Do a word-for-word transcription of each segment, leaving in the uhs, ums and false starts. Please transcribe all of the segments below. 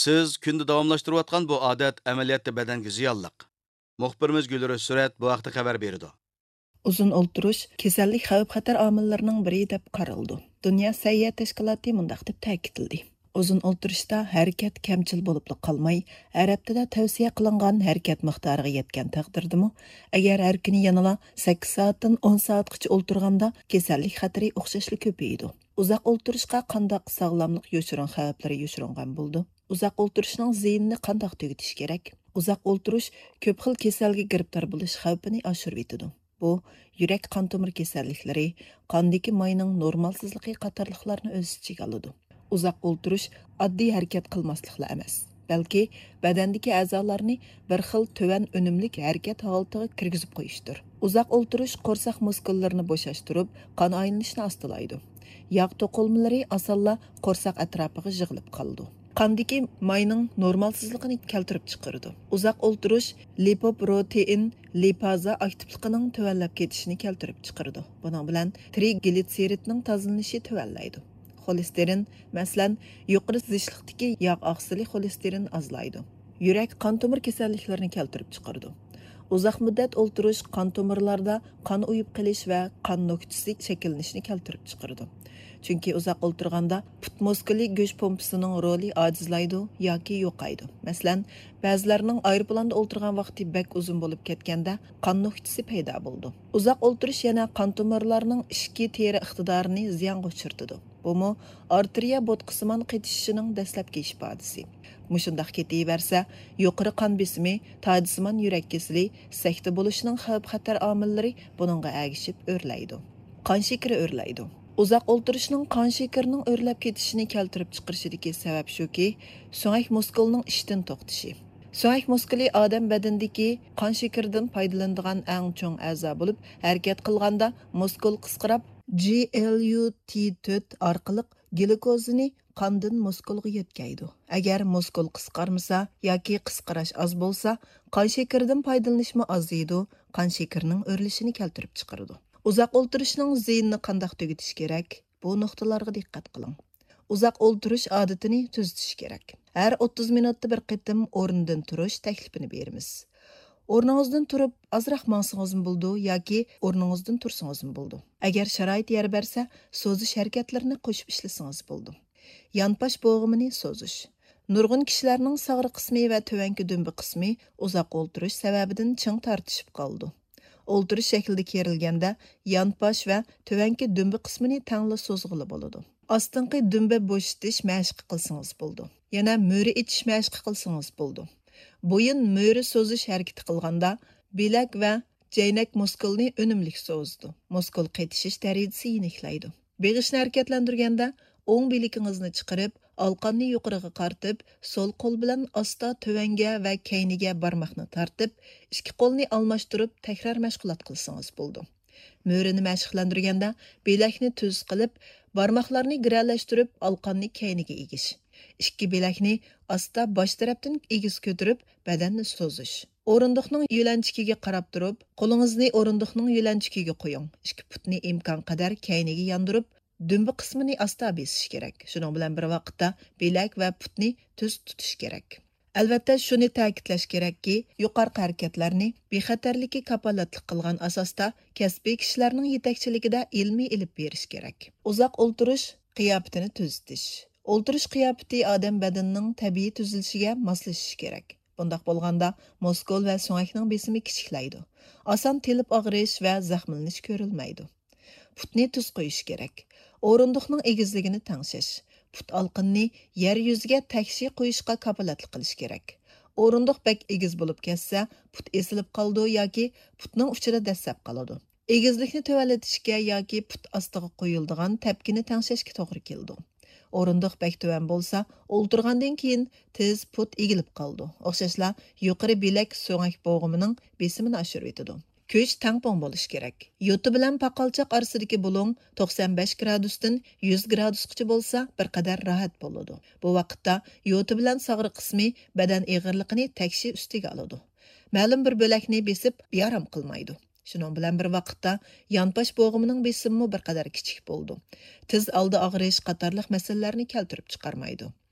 Siz kunda davomlashtirayotgan bu odat amaliyotda badanga ziyonliq. Muxbirimiz Gulruz Surat bu haqda xabar berdi. Uzun o'ltirish kasallik xavf-xatar omillarining biri deb qaraldi. Dunyo sayyoh tashkiloti mundaq deb ta'kidladi. Uzun o'ltirishda harakat kamchil bo'lib qolmay, arab tilida tavsiya qilingan harakat miqdoriga yetgan taqdirdimi, agar har kuni yanada sakkiz soatdan o'n soatgacha o'ltirganda kasallik xatari o'xshashli ko'paydi. Uzoq o'ltirishga qandaq sog'lomlik yoshirin xavflari yoshiringan bo'ldi. Uzoq o'ltirishning ziyinini qandaq tugutish kerak? Uzoq o'ltirish ko'p xil kasalga giribtor bo'lish xavfini oshirib yetadi. Bu, yurak qon tomir kasalliklari, qondagi mayning normalsizligi qatorliqlarni o'z ichiga oladi. Uzoq o'ltirish oddiy harakat qilmaslikla emas, balki badandagi a'zolarni bir xil tuvan unumlik harakat holatiga kirgizib qo'yishdir. Uzoq o'ltirish qo'rsoq muskullarini bo'shashtirib, qon aylanishini ostilaydi. Yog' to'qilmalari osonla qo'rsoq atrofiga yig'ilib qoladi. Qandagi mayning normalsizligini keltirib chiqaradi. Uzoq o'ltirish lipoprotein lipaza aktivligining tuvanlab ketishini keltirib chiqaradi. Buning bilan triglitseridning tozalanishi tuvanlaydi. Xolesterin, masalan, yuqori zishliqdagi yog' oqsili xolesterin ozlaydi. Yurak qon tomir kasalliklarini keltirib chiqaradi. Uzoq muddat o'ltirish qon tomirlarda qon uyib qolish va qon nuqtasi shakllanishini keltirib chiqaradi. Chunki uzoq o'ltirganda put muskuli go'sht pompasining roli ojizlaydi yoki yo'qaydi. Masalan, ba'zilarning aeroplanda o'ltirgan vaqti bak uzun bo'lib ketganda qon nuqtasi paydo bo'ldi. Uzoq o'ltirish yana qon tomirlarining ichki teri iqtidorini ziyonga uchirtadi. Bumu arteriya bo'tqisimon qetishishining dastlabki ifodasi. Mushundaq ketaversa, yuqori qon besimi, tadsimon yurak kasali, sakta bo'lishining xavf-xatar omillari buningga agishib o'rlaydi. Qon shakari o'rlaydi. Uzoq o'ltirishning qon shakarining o'rlab ketishini keltirib chiqarishidagi sabab shuki, so'ngak muskulining ishdan to'xtashi. So'ngak muskuli odam badanidagi qon shakaridan foydalanadigan eng cho'ng a'zo bo'lib, harakat qilganda muskul qisqarib, G L U T to'rt orqali glukozani qondan muskulga yetkazadi. Agar muskul qisqarmasa yoki qisqarash oz bo'lsa, qon shakaridan foydalanishmi ozaydi, qon shakarining o'rlishini keltirib chiqaradi. Uzoq o'ltirishning ziyinini qanday tugutish kerak? Bu nuqtalarga diqqat qiling. Uzoq o'ltirish odatini tuzitish kerak. Har o'ttiz minutda bir qitim o'rnidan turish taklifini beramiz. O'rningizdan turib, azroq mangsingiz bo'ldi yoki o'rningizdan tursangiz bo'ldi. Agar sharoit yer bersa, so'zish harakatlarini qo'shib ishlasangiz bo'ldi. Yanpash bo'g'imini so'zish. Nurg'un kishilarning sag'ri qismi va tuvanki dumbi qismi uzoq o'ltirish sababidan ching tortishib qoldi. O'ltirish shaklida kerilganda yanpash va tuvanki dumbi qismini tangli so'zg'ili bo'ladi. Ostinqi dumbi bo'shitish mashq qilsangiz bo'ldi. Yana mo'ri ichish mashq qilsangiz bo'ldi. Bo'yin mo'ri so'zish harakati qilganda bilak va jaynak muskulni unumlik so'zdi. Muskul qaytishish darajasi yeniklaydi. Beg'ishni harakatlantirganda o'ng bilikingizni chiqarib, alqonni yuqoriga qartib, so'l qo'l bilan asta tuvanga va kayniga barmoqni tortib, ikki qo'lni almashtirib takror mashg'ulot qilsangiz bo'ldi. Mo'rini mashqlantirganda bilakni tuz qilib, barmoqlarni giralashtirib, alqonni kayniga egish. Ikki bilakni asta bosh tarafdan egiz ko'tarib, badanni so'zish. O'rindiqning yo'lanchikiga qarab turib, qo'lingizni o'rindiqning yo'lanchikiga qo'ying. Ikki putni imkon qadar kayniga yondirib, dumbi qismini asta besish kerak. Shuning bilan bir vaqtda bilak va putni tuz tutish kerak. Albatta shuni ta'kidlash kerakki, yuqorqi harakatlarni bexatarlikka kafolatlik qilgan asosda kasbiy kishilarning yetakchiligida ilmiy ilib berish kerak. Uzoq o'ltirish qiyofatini tuzitish. O'ltirish qiyofati odam badanining tabiiy tuzilishiga moslashishi kerak. Bundaq bo'lganda muskul va so'ngakning besimi kichiklaydi. Oson telib og'rish va zaxmlanish ko'rilmaydi. Putni tuz qo'yish kerak. O'rindiqning egizligini tangshash. Put alqinni yer yuziga takshi qo'yishga kafolatlik qilish kerak. O'rindiq bak egiz bo'lib ketsa, put esilib qoldi yoki putning uchida dastlab qoladi. Egizlikni tuvalatishga yoki put ostiga qo'yiladigan tapkini tangshashga to'g'ri keldi. O'rindiq bak tuvan bo'lsa, o'ltirgandan keyin tez put egilib qoldi. O'xshashla yuqori bilak so'ngak bo'g'imining besimini oshirib etadi. Ko'ch tangpong bo'lish kerak. Yo'ti bilan paqalchoq orasidagi bo'ling to'qson besh gradusdan yuz gradusgacha bo'lsa, bir qadar rahat bo'ladi. Bu vaqtda yo'ti bilan sag'ri qismi badan eg'irligini takshi ustiga oladi. Ma'lum bir bo'lakni besib, bearam qilmaydi. Shuning bilan bir vaqtda yanpash bo'g'imining besimi bir qadar kichik bo'ldi. Tiz oldi og'rish qatorliq masalalarni keltirib chiqarmaydi.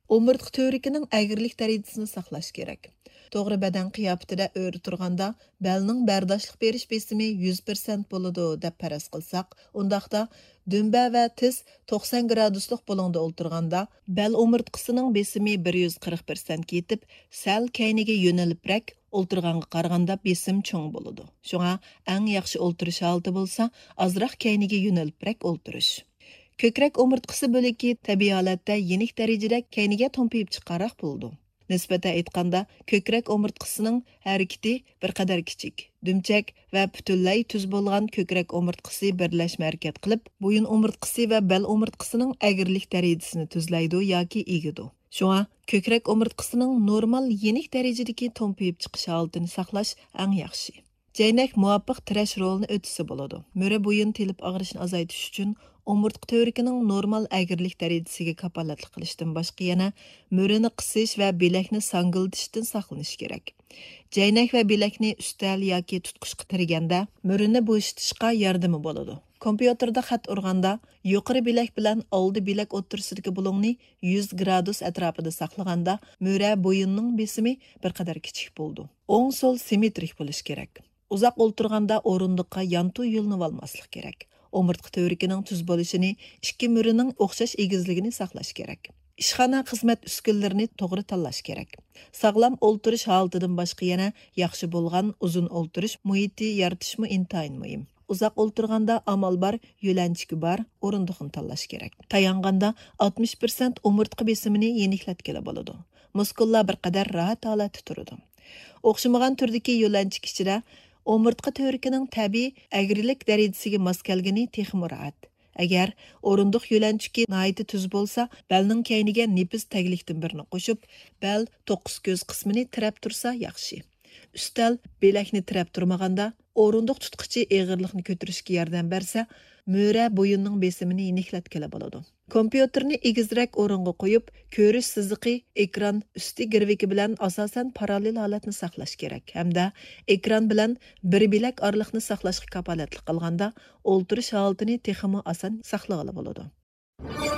Omurtqa tövrəkining əgirlik dərəcəsini saqlash kerak. To'g'ri badan qiyofatida o'ri turganda belning bardoshlik berish besimi yuz persent bo'ladi deb faraz qilsak, undaqda dumba va tiz to'qson graduslik bo'lingda o'ltirganda bel omurtqasining besimi bir yuz qirq persent ketib, sal kayniga yo'nalibroq o'ltirganga qaraganda besim cho'ng bo'ladi. Shunga eng yaxshi o'ltirish holati bo'lsa, ozroq kayniga yo'nalibroq o'ltirish. Ko'krak omurtqasi bo'liki tabiiy holatda yenik darajada kayniga to'mpiyib chiqqanroq bo'ldi. Nisbatan aytganda, ko'krak omurtqasining harakati bir qadar kichik. Dumchak va butunlay tuz bo'lgan ko'krak omurtqasi birlashma harakat qilib, bo'yin omurtqasi va bel omurtqasining agirlik darajasini tuzlaydi yoki egidi. Shunga ko'krak omurtqasining normal yenik darajadagi to'mpiyib chiqish holatini saqlash eng yaxshi. Jaynak muvofiq tirash rolini o'tsa bo'ladi. Mo'ra bo'yin telib og'rishni azaytish uchun omurtqa tövrikining normal agirlik darajasiga kapolatlik qilishdan boshqa yana mo'rini qisish va belakni sangiltishdan saqlanish kerak. Jaynak va belakni ustal yoki tutqichga tirganda mo'rini bo'shitishga yordami bo'ladi. Kompyuterda xat urganda yuqori belak bilan oldi belak o'ttirsidagi bo'lingni yuz gradus atrofida saqlaganda mo'ra bo'yinning besimi bir qadar kichik bo'ldi. O'ng so'l simmetrik bo'lish kerak. Uzoq o'ltirganda o'rindiqqa yantu yo'lni olmaslik kerak. Omurtqa tövrikining tuz bo'lishini, ikki mo'rining o'xshash egizligini saqlash kerak. Ishxona xizmat uskunalarini to'g'ri tanlash kerak. Sog'lom o'ltirish holatidan boshqa yana yaxshi bo'lgan uzun o'ltirish muhiti yaratishmi intayin muhim. Uzoq o'ltirganda amal bar, yo'lanchiki bar o'rindiqni tanlash kerak. Tayanganda oltmish persent omurtqa besimini yeniklatgili bo'ladi. Muskullar bir qadar rahat holatda turadi. O'xshamagan turdagi yo'lanchik ichida omurtqa tövrikining tabiiy agirlik darajasiga mos kelgani texmi rahat. Agar o'rindiq yo'lanchiki nihoyatda tuz bo'lsa, belning kayniga nepiz taglikdan birini qo'shib, bel to'qqiz ko'z qismini tirab tursa yaxshi. Ustal belakni tirab turmaganda, o'rindiq tutqichi eg'irlikni ko'tarishga yordam bersa, mo'ra bo'yinning besimini yeniklatgili bo'ladi. Kompyuterni egizrak o'ringa qo'yib, ko'rish siziqi ekran usti girviki bilan asosan parallel holatni saqlash kerak. Hamda ekran bilan bir belak oraliqni saqlashga kapolatlik qilganda, o'ltirish holatini texmi oson saqlag'ili bo'ladi.